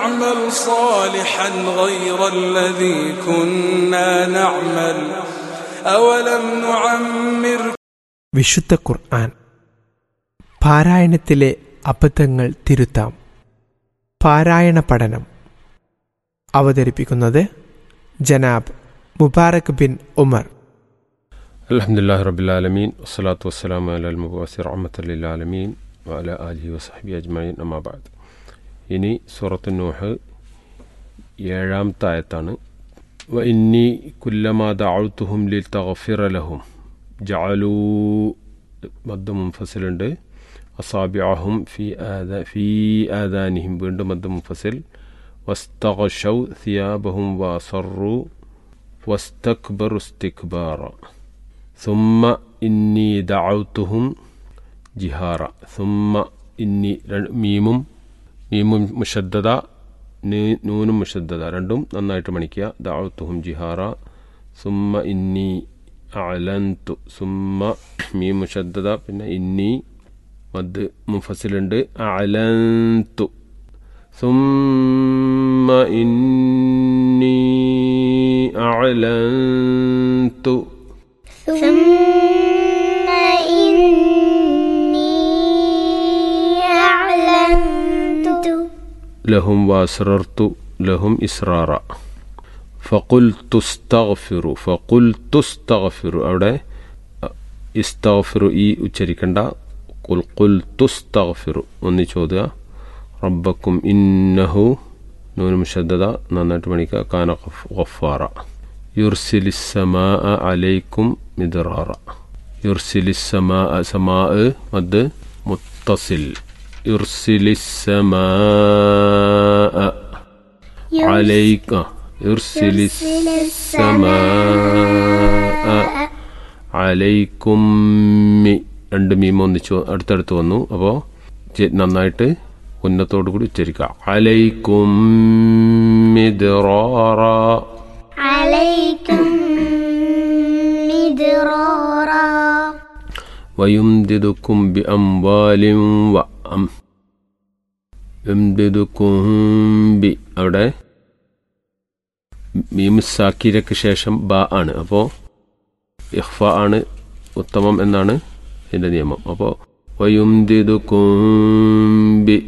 نعمل صالحا غير الذي كنا نعمل أولم نعمر. വിശുദ്ധ ഖുർആൻ പാരായണത്തിലെ അബദ്ധങ്ങൾ തിരുത്താം. പാരായണ പഠനം അവതരിപ്പിക്കുന്നത് ജനാബ് മുബാറക് ബിൻ ഉമർ. അൽഹംദുലില്ലാഹി റബ്ബിൽ ആലമീൻ വസ്സലാത്തു വസ്സലാമു അലൽ മുബഅ്സിർ റഹ്മത്തൽ ലിൽ ആലമീൻ വഅലാ ആലിഹി വസഹ്ബിഹി അജ്മഈൻ. അമ്മാ ബഅദ്. ഇനി സൂറത്തു നൂഹ് 7-ാമത്തെ ആയത്താണ്. വ ഇന്നി കുല്ലമാ ദഅഉതുഹും ലിതഗ്ഫിറ ലഹും ജഅലൂ മദ്ദ് മുൻഫസിലുണ്ട്. അസാബിഅഹും ഫീ ആദാനിഹിം വീണ്ടും മദ്ദ് മുൻഫസിൽ. വസ്തഗ്ശൗ സിയാബഹും വഅസറു വസ്തക്ബറു ഇസ്തിക്ബാറ. സുമ്മ ഇന്നി ദഅഉതുഹും ജിഹാറ. സുമ്മ ഇന്നി മീമും മുഷദ്ദദ നൂനും മുഷദ്ദദ രണ്ടും നന്നായിട്ട് മണിക്കുക. ദഅഉതുഹും ജിഹാറ. സുമ്മ ഇന്നി അഅലന്തു. സുമ്മ മീം മുഷദ്ദദ പിന്നെ ഇന്നി മദ് മുൻഫസിലുണ്ട്. അഅലന്തു. സുമ്മ ഇന്നി അഅലന്തു. ലഹും വഅസ്റർതു ലഹും ഇസ്റാറ. ഫഖുൽതു ഇസ്തഗ്ഫിറു. ഫഖുൽതു ഇസ്തഗ്ഫിറു അവിടെ ഇസ്തഗ്ഫിറു ഈ ഉച്ചരിക്കണ്ട. ഖുൽതു ഇസ്തഗ്ഫിറു ഒന്നിച്ചോതുക. റബ്ബക്കും ഇന്നഹു നൂൻ മുഷദ്ദദ നന്നായിട്ട് മണിക്കുക. കാന ഗഫാറ. യുർസിലിസ് സമാഅ അലൈക്കും മിദ്റാറ. യുർസിലിസ് സമാഅ സമാഅ മദ് മുത്തസിൽ. യുർസിലിസ് സമാഅ അലൈക. യുർസിലിസ് സമാഅ അലൈക്കും മി രണ്ട് മീം ഒന്നിച്ച് അടുത്തടുത്ത് വന്നു. അപ്പോൾ നന്നായിട്ട് ഉന്നത്തോടു കൂടി ഉച്ചരിക്കുക. അലൈക്കും മിദ്റാറ. വയുംദിദുക്കും ബിഅംവാലിൻ യുംദിദുക്കും ബി അവിടെ മീം സാക്കിരക്ക് ശേഷം ബ ആണ്. അപ്പോൾ ഇഖ്ഫ ആണ് ഉത്തമം എന്നാണ് ഇതിൻ്റെ നിയമം. അപ്പോൾ വയുംദിദുക്കും ബി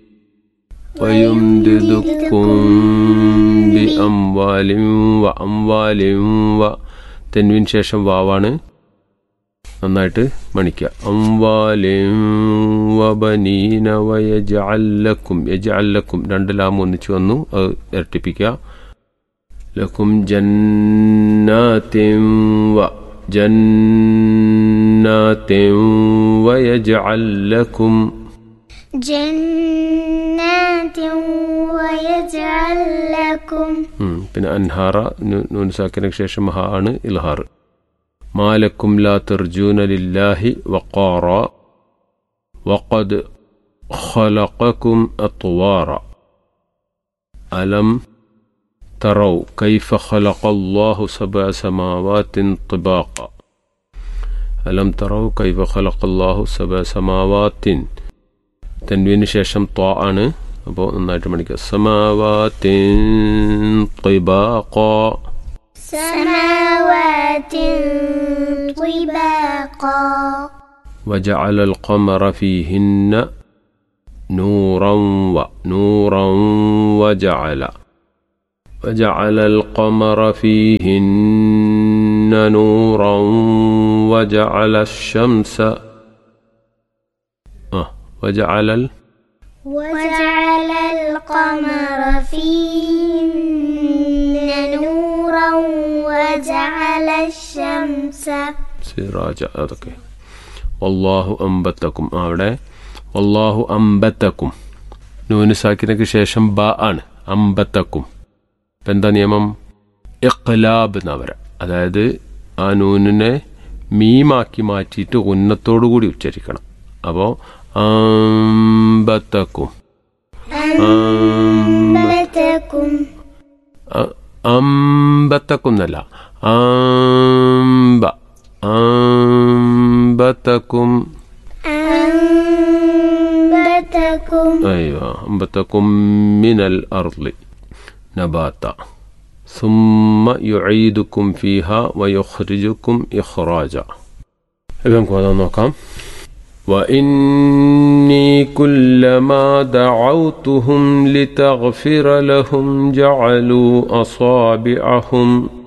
അംവാലിൻ വ തെൻവിൻ ശേഷം വാവാണ് നന്നായിട്ട് മണിക്കുക. അംവാലിൻ വബനീന വയജ്അൽ ലക്കും രണ്ട് ലാം ഒന്നിച്ച് വന്നു. അത് ഇരട്ടിപ്പിക്കുക. ലക്കും ജന്നാത്തിൻ വയജ്അൽ ലക്കും പിന്നെ അൻഹാറ നൂൻ സാക്കിനു ശേഷം ഹ ആണ് ഇൽഹാർ. മാലക്കും ലാ തർജൂന ലില്ലാഹി വഖാറ വഖദ് ഖലഖകും അത്വാറ. അലം തറൗ കൈഫ ഖലഖല്ലാഹു സബ്അ സമാവാതിൻ തിബാഖ. അലം തറൗ കൈഫ ഖലഖല്ലാഹു സബ്അ സമാവാതിൻ തൻവീന് ശേഷം ത്വാ ആണ്. അപ്പോൾ നന്നായിട്ട് മണിക്കുക. സമാവാതിൻ തിബാഖ. وجعل القمر فيهن نورا وجعل القمر فيهن نورا وجعل الشمس وجعل القمر فيهن نورا وجعل الشمس سراجا. അതൊക്കെ വല്ലാഹു അംബത്തക്കും അവിടെ വല്ലാഹു അംബത്തക്കും നൂന് സാക്കിനക്ക് ശേഷം ബ ആണ്. അംബത്തക്കും ഇപ്പം എന്താ നിയമം? ഇഖ്ലാബ് എന്നാ വരാ. അതായത് ആ നൂനിനെ മീമാക്കി മാറ്റിയിട്ട് ഉന്നത്തോടു കൂടി ഉച്ചരിക്കണം. അപ്പോൾ അംബത്തക്കും അംബത്തക്കും എന്നല്ല അംബത്തക്കും. അയ്യോ أنبتكم من الأرض نباتا ثم يعيدكم فيها ويخرجكم إخراجا. إذن كذا نقام. وإني كلما دعوتهم لتغفر لهم جعلوا أصابعهم